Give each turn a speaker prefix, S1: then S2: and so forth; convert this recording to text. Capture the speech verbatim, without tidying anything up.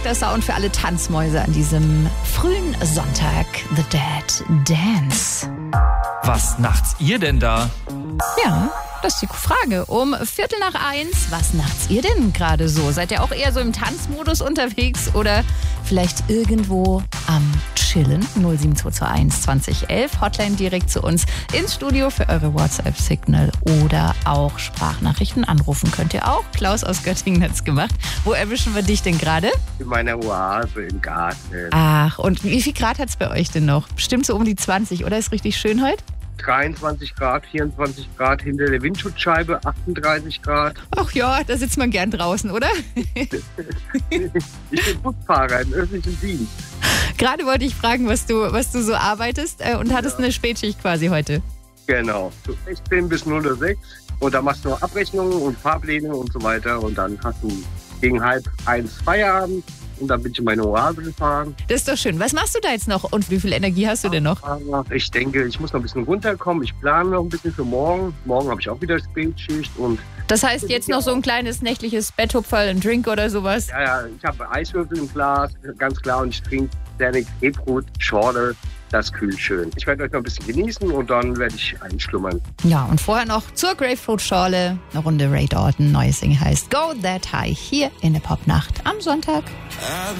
S1: perfekter Sound für alle Tanzmäuse an diesem frühen Sonntag. The Dead Dance.
S2: Was nachts ihr denn da?
S1: Ja, das ist die Frage. Um Viertel nach eins, was nachts ihr denn gerade so? Seid ihr auch eher so im Tanzmodus unterwegs oder vielleicht irgendwo am Chillen? null sieben zwei zwei eins zwanzig elf, Hotline direkt zu uns ins Studio für eure WhatsApp-Signal oder auch Sprachnachrichten. Anrufen könnt ihr auch. Klaus aus Göttingen hat's gemacht. Wo erwischen wir dich denn gerade?
S3: In meiner Oase im Garten.
S1: Ach, und wie viel Grad hat's bei euch denn noch? Bestimmt so um die zwanzig, oder? Ist richtig schön heute?
S3: dreiundzwanzig Grad, vierundzwanzig Grad hinter der Windschutzscheibe, achtunddreißig Grad.
S1: Ach ja, da sitzt man gern draußen, oder?
S3: Ich bin Busfahrer im öffentlichen Dienst.
S1: Gerade wollte ich fragen, was du, was du so arbeitest äh, und hattest
S3: Ja.
S1: eine Spätschicht quasi heute.
S3: Genau. So sechzehn bis null Uhr sechs. Und da machst du noch Abrechnungen und Fahrpläne und so weiter. Und dann hast du gegen halb eins Feierabend. Und dann bin ich in meine Oase gefahren.
S1: Das ist doch schön. Was machst du da jetzt noch und wie viel Energie hast du denn noch?
S3: Ich denke, ich muss noch ein bisschen runterkommen. Ich plane noch ein bisschen für morgen. Morgen habe ich auch wieder Spätschicht. Und
S1: Das heißt, jetzt noch so ein kleines nächtliches Betthupferl, ein Drink oder sowas?
S3: ja, ja, ich habe Eiswürfel im Glas, ganz klar. Und ich trinke Dernick Grapefruit Schorle. Das kühlt schön. Ich werde euch noch ein bisschen genießen und dann werde ich einschlummern.
S1: Ja, und vorher noch zur Grapefruit-Schorle eine Runde Ray Dalton. Neues Ding heißt Go That High hier in der Popnacht am Sonntag.